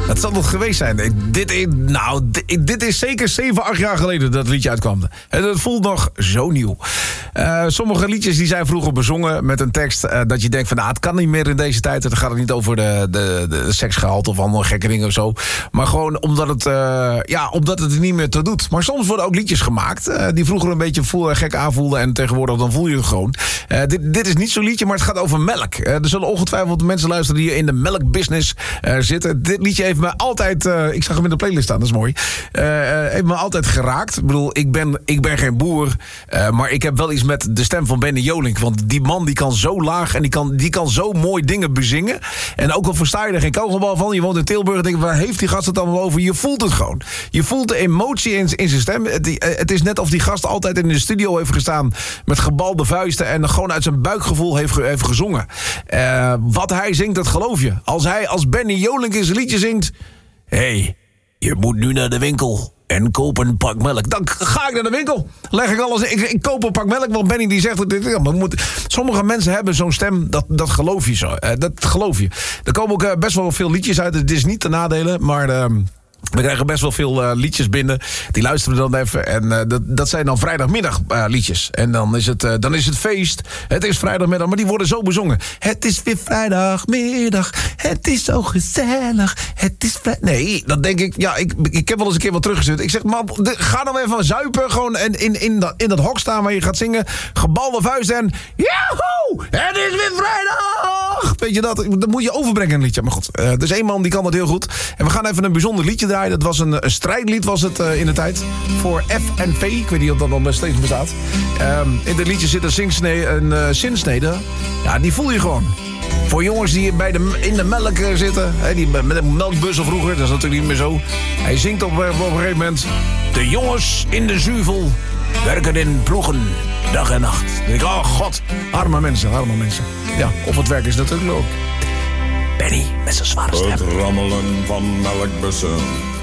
Dat zal nog geweest zijn. Dit is zeker 7, 8 jaar geleden dat het liedje uitkwam. En het voelt nog zo nieuw. Sommige liedjes die zijn vroeger bezongen met een tekst dat je denkt van het kan niet meer in deze tijd. Het gaat niet over de seksgehalte of allemaal gekke dingen of zo. Maar gewoon omdat het er niet meer toe doet. Maar soms worden ook liedjes gemaakt die vroeger een beetje gek aanvoelden en tegenwoordig dan voel je het gewoon. Dit is niet zo'n liedje, maar het gaat over melk. Er zullen ongetwijfeld mensen luisteren die in de melkbusiness zitten. Dit liedje heeft me altijd, ik zag hem in de playlist staan, dat is mooi. Heeft me altijd geraakt. Ik bedoel, ik ben geen boer, maar ik heb wel iets met de stem van Benny Jolink. Want die man die kan zo laag en die kan zo mooi dingen bezingen. En ook al versta je er geen kogelbal van, je woont in Tilburg en denk waar heeft die gast het allemaal over? Je voelt het gewoon. Je voelt de emotie in zijn stem. Het is net of die gast altijd in de studio heeft gestaan met gebalde vuisten en gewoon uit zijn buikgevoel heeft gezongen. Wat hij zingt, dat geloof je. Als Benny Jolink in zijn liedje zingt, hey, je moet nu naar de winkel en koop een pak melk. Dan ga ik naar de winkel. Leg ik alles in. Ik koop een pak melk, want Benny die zegt sommige mensen hebben zo'n stem, dat geloof je zo. Dat geloof je. Er komen ook best wel veel liedjes uit. Het is niet te nadelen, maar we krijgen best wel veel liedjes binnen. Die luisteren we dan even. En dat zijn dan vrijdagmiddag liedjes. En dan is het feest. Het is vrijdagmiddag, maar die worden zo bezongen. Het is weer vrijdagmiddag. Het is zo gezellig. Het is nee, dan denk ik... Ja, ik heb wel eens een keer wat teruggestuurd. Ik zeg, man, ga dan even zuipen. Gewoon in dat hok staan waar je gaat zingen. Gebalde vuist en... Yahoo! Het is weer vrijdag! Weet je dat moet je overbrengen een liedje. Maar goed, er is één man die kan dat heel goed. En we gaan even een bijzonder liedje draaien. Dat was een strijdlied was het in de tijd. Voor FNV. Ik weet niet of dat nog steeds bestaat. In dit liedje zit een zinsnede. Ja, die voel je gewoon. Voor jongens die in de melk zitten. Die met een melkbussel vroeger. Dat is natuurlijk niet meer zo. Hij zingt op een gegeven moment. De jongens in de zuivel werken in ploegen. Dag en nacht. Dan denk ik, oh god. Arme mensen. Ja, op het werk is natuurlijk ook. Benny met zijn zware stem. Het rammelen van melkbussen